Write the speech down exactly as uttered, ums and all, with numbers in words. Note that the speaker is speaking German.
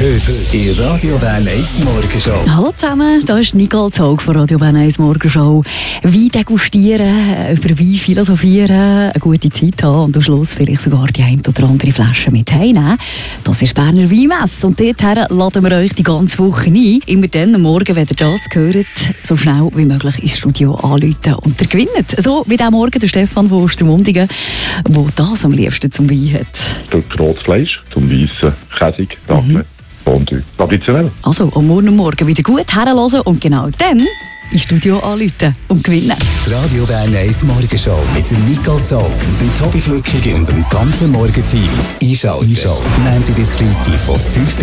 Heute in Radio Bern eins Morgenshow. Hallo zusammen, da ist Nicole Zog von Radio Bern eins Morgenshow. Wein degustieren, über Wein philosophieren, eine gute Zeit haben und am Schluss vielleicht sogar die ein oder andere Flasche mit heimnehmen. Das ist Berner Weinmesse und dorthin laden wir euch die ganze Woche ein. Immer dann am Morgen, wenn ihr das hört, so schnell wie möglich ins Studio anrufen und ihr gewinnt. So wie der Morgen der Stefan von Ostermundigen, der das am liebsten zum Wein hat. Durch rotes Fleisch, zum weißen Käsig, Datteln, mhm. Fondue. Traditionell. Also, am Morgen, Morgen wieder gut herhören und genau dann ins Studio anrufen und gewinnen. Die Radio Bern eins Morgenshow mit Nicole Zog, dem Tobi Flückig und dem ganzen Morgenteam. Einschalten. Einschalten. Montag bis Freitag von fünf